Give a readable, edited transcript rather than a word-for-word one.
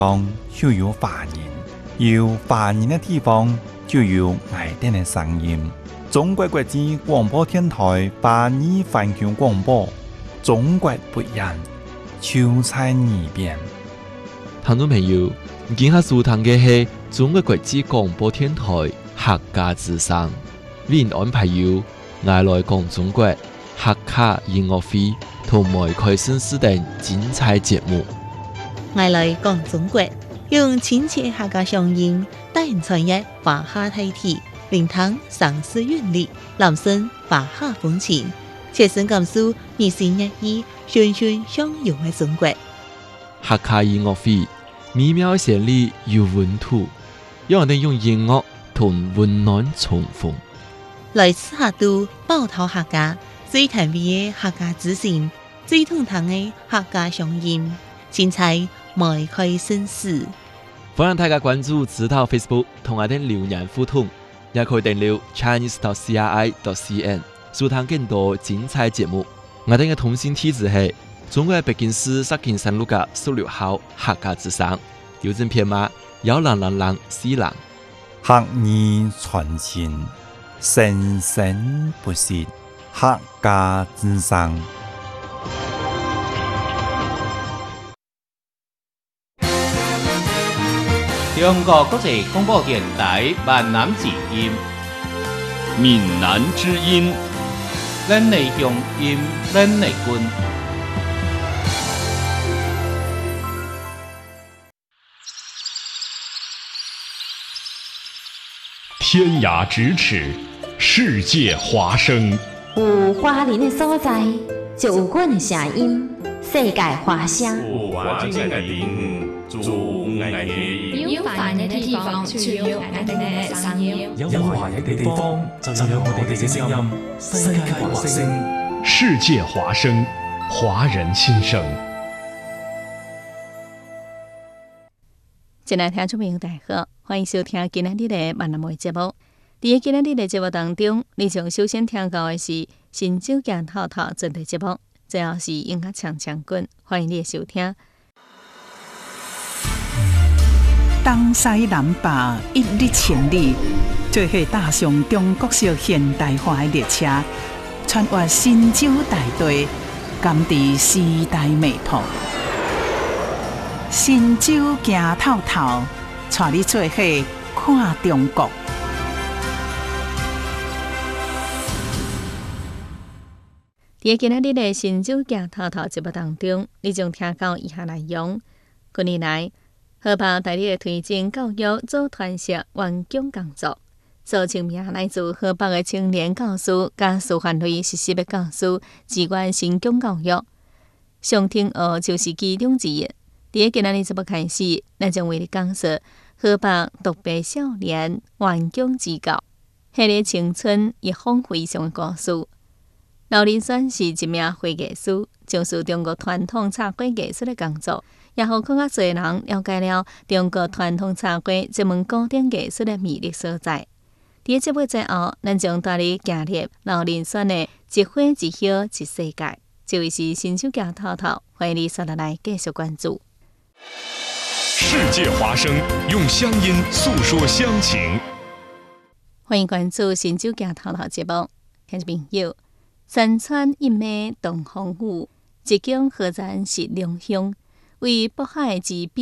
方就有华人，有华人的地方就有爱丁的声音。中国国际广播电台华语环球广播，中国不一样，就在耳边。 听众朋友，今下收听的是中国国际广播电台客家之声，为您安排有爱来讲中国客家音乐会同埋开盛事等精彩节目。 爱来讲中国，用亲切客家乡音带人传阅华夏大体，聆听上世韵律，揽声华夏风情，切身感受日新月异、循循相融的中国。 客家音樂會美妙旋律有溫度，讓人用音樂同溫暖重逢。 來自客都包頭客家最甜美的客家之聲，最通透的客家鄉音，精彩邁開盛事。 歡迎大家關注指導 Facebook 同我哋留言互動，也可以訂閱 chinese.cri.cn 收聽更多精彩節目。我哋嘅通訊地址係中國北京市石景山路嘅16號客家之聲，郵政編碼10004 客語傳情，生生不息，客家之聲。 中國國際廣播電台閩南之音， 閩南之音， 咱的鄉音，咱的根。 天涯咫尺，世界華聲。 有華人的所在，就有阮的聲音。世界華聲。 有華人的地方，就有愛的音。 有華人的地方，就有愛的聲音。 有華人的地方，就有我哋嘅聲音。世界華聲， 世界華聲，華人心聲。 親愛的聽眾朋友，大家好，歡迎收聽今日的閩南話節目。在今日的節目當中，你將首先聽到的是新酒鏡透透專題節目，最後是音樂唱唱滾，歡迎你的收聽。 東西南北一日千里，做伙踏上中國式現代化的列車，穿越新舊大地，感知時代脈搏。新酒行透透，帶你做伙看中國。在今日的新酒行透透節目當中，你將聽到以下內容：近年來，河北大力推進教育組團式員工工作，數千名來自河北的青年教師加師範類實習的教師志願新疆教育。上天學就是其中之一。在今日的節目開始，咱將為你講述河北獨臂少年員工之教，迄個青春一風飛翔的故事。劉林選是一名繪藝師，從事中國傳統插畫藝術的工作，也讓更加多人了解了中國傳統插畫這門古典藝術的魅力所在。在節目最後，咱將帶你行入劉林選的一花一葉一世界，這位是新酒鏡透透，歡迎你稍後來繼續關注。 世界華聲，用鄉音訴說鄉情。 歡迎關注新酒鏡透透節目，聽眾朋友，山川一美動風雨，一經河山是良鄉，為北海之